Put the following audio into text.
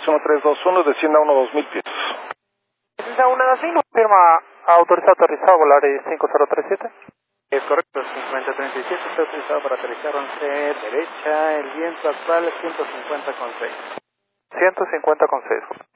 1321, descienda a 1-2000 pies. Descienda a 1-2000, firma autorizado aterrizado a volar 5037. Es correcto, 5037 está autorizado para aterrizar 11 derecha, el viento actual es 150,6. 150,6.